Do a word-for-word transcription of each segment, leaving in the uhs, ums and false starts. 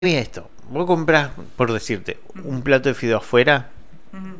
Mira esto, vos comprás, por decirte, un plato de fideo afuera Ujú.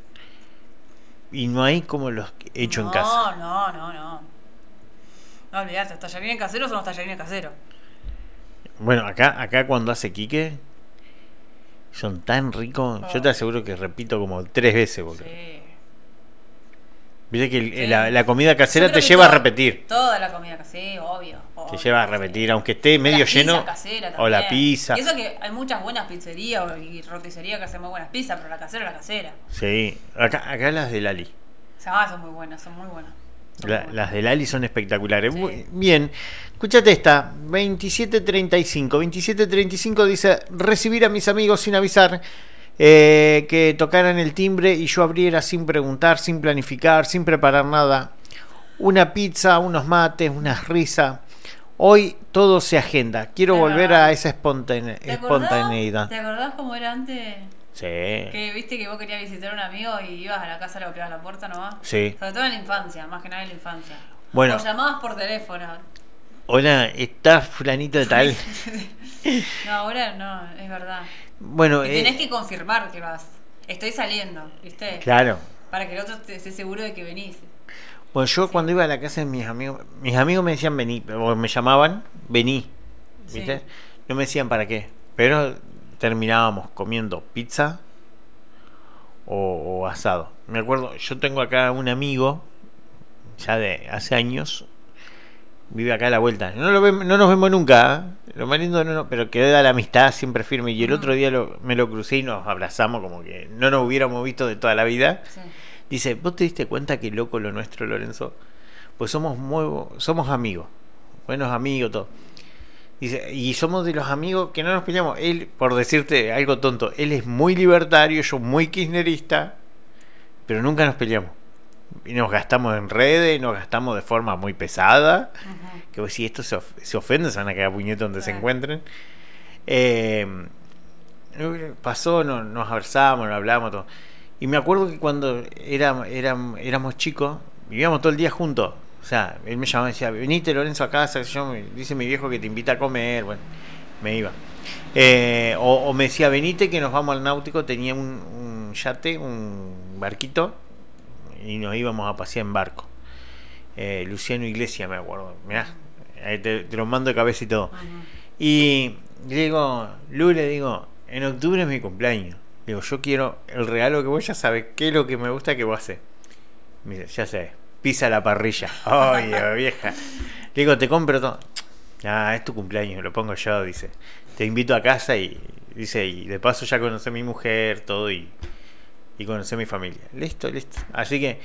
y no hay como los hecho en casa. No, no, no, no. No olvidate, tallarines caseros son los tallarines caseros. Bueno, acá, acá cuando hace Quique, son tan ricos, yo te Oh, aseguro que repito como tres veces, porque sí, viste que el- la, sí. la comida Yo casera creo te que lleva a todo, repetir, toda la comida casera, sí, obvio, te obvio, lleva a repetir, sí. aunque esté O medio las pizzas lleno, caseras o la también. Y pizza, eso que hay muchas buenas pizzerías y roticerías que hacen muy buenas pizzas, pero la casera es la casera. sí, acá, acá las de Lali. O sea, ah, son muy buenas, son muy buenas. Son muy La- buenas. las de Lali son espectaculares. Sí. Bien, escúchate esta. veintisiete treinta y cinco. veintisiete treinta y cinco dice: recibir a mis amigos sin avisar. Eh, que tocaran el timbre y yo abriera sin preguntar, sin planificar, sin preparar nada. Una pizza, unos mates, unas risas. Hoy todo se agenda. Quiero Es volver a verdad. esa espontane- ¿Te acordás? espontaneidad. ¿Te acordás cómo era antes? Sí, Que viste que vos querías visitar a un amigo y ibas a la casa, le golpeabas la puerta nomás. sí. Sobre todo en la infancia, más que nada en la infancia. O Bueno, llamabas por teléfono. hola, ¿está fulanito de tal? No, ahora no, es verdad. Bueno, Y tenés eh, que confirmar que vas. Estoy saliendo, ¿viste? claro. Para que el otro te- esté seguro de que venís. Bueno, yo Sí, cuando iba a la casa de mis amigos, mis amigos me decían vení, o me llamaban vení, sí. ¿viste? No me decían para qué, pero terminábamos comiendo pizza o, o asado. Me acuerdo, yo tengo acá un amigo, ya de hace años, vive acá a la vuelta. No, lo ve- no nos vemos nunca, ¿eh? Lo más lindo, no, no, pero queda la amistad siempre firme. Y el otro Ujú, día lo- me lo crucé y nos abrazamos como que no nos hubiéramos visto de toda la vida. sí. Dice, ¿vos te diste cuenta que loco lo nuestro, Lorenzo? Pues somos muy, somos amigos, buenos amigos, todo. Dice, y somos de los amigos que no nos peleamos. Él, por decirte algo tonto, él es muy libertario, yo muy kirchnerista, pero nunca nos peleamos. Y nos gastamos en redes, nos gastamos de forma muy pesada. Ujú, Que vos, si esto se, of- se ofende, se van a quedar puñetos donde se claro. encuentren. Eh, pasó, no, nos abrazamos, nos hablamos, todo. Y me acuerdo que cuando era, era, éramos chicos, vivíamos todo el día juntos. O sea, él me llamaba y decía, venite Lorenzo a casa, yo, me, dice mi viejo que te invita a comer, bueno, me iba. Eh, o, o me decía, venite que nos vamos al náutico, tenía un, un yate, un barquito, y nos íbamos a pasear en barco. Eh, Luciano Iglesias, me acuerdo, mirá, ahí te, te lo mando de cabeza y todo. Ujú. Y le digo, Lu, le digo, en octubre es mi cumpleaños. Digo, yo quiero el regalo que vos ya sabes qué es lo que me gusta que vos haces. Me dice, ya sé, pisa a la parrilla. Ay, vieja. Le digo, te compro todo. Ah, es tu cumpleaños, lo pongo yo, dice. Te invito a casa y dice, y de paso ya conocí a mi mujer, todo, y, y conocí a mi familia. Listo, listo. Así que,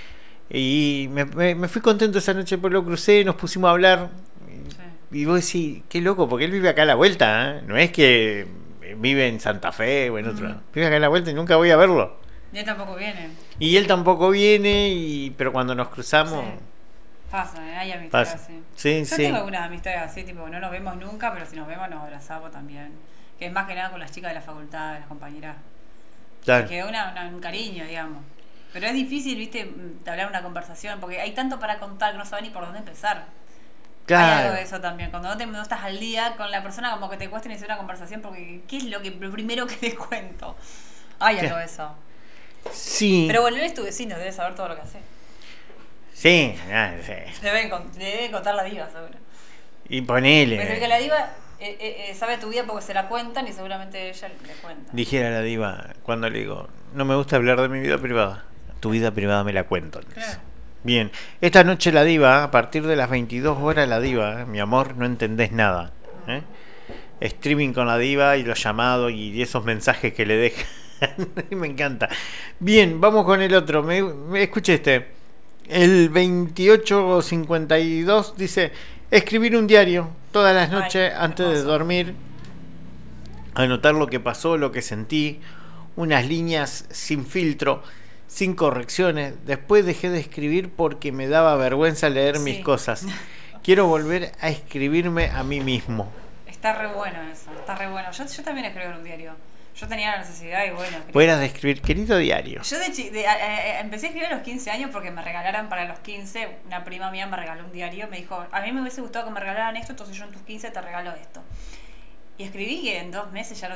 y me, me, me fui contento esa noche, por lo crucé, nos pusimos a hablar. Sí. Y vos decís, qué loco, porque él vive acá a la vuelta, ¿eh? No es que vive en Santa Fe o en otro Ujú. lado. Vive acá a la vuelta y nunca voy a verlo. Y él tampoco viene. Y él tampoco viene, y pero cuando nos Sí. cruzamos, Pasa, ¿eh? Hay amistades pasa. así. Sí, Yo sí, tengo algunas amistades así, tipo, no nos vemos nunca, pero si nos vemos nos abrazamos también. Que es más que nada con las chicas de la facultad, las compañeras. claro. Que una, una- un cariño, digamos. Pero es difícil, viste, mm, de hablar una conversación, porque hay tanto para contar que no sabes ni por dónde empezar. Hay algo Claro. de eso también. Cuando no, te, no estás al día con la persona, como que te cuesta iniciar una conversación, porque ¿qué es lo que lo primero que te cuento? Hay algo Claro. de eso. Sí, Pero bueno, él es tu vecino, debe saber todo lo que hace. sí, ah, sí. Deben, con- debe contar la diva, seguro. Y Pues el que ponele, la diva eh, eh, eh, sabe tu vida porque se la cuentan y seguramente ella le cuenta. dijera la diva, cuando le digo, no me gusta hablar de mi vida privada. Tu vida privada me la cuento. Claro. Bien, esta noche la diva, a partir de las veintidós horas la diva, ¿eh? Mi amor, no entendés nada. ¿Eh? Streaming con la diva y los llamados y esos mensajes que le dejan. Me encanta. Bien, vamos con el otro. Me, me escuché este. El veintiocho cincuenta y dos dice, escribir un diario todas las Ay, noches antes de hermoso. dormir, anotar lo que pasó, lo que sentí, unas líneas sin filtro, sin correcciones. Después dejé de escribir porque me daba vergüenza leer mis Sí. cosas. Quiero volver a escribirme a mí mismo. Está re bueno eso, está re bueno. Yo, yo también escribo en un diario. Yo tenía la necesidad y bueno, escribí. Fuera de escribir, querido diario. Yo de, chi- de- a- a- a- empecé a escribir a los quince años porque me regalaran para los quince. Una prima mía me regaló un diario. Me dijo, a mí me hubiese gustado que me regalaran esto, entonces yo en tus quince te regalo esto. Y escribí que en dos meses ya lo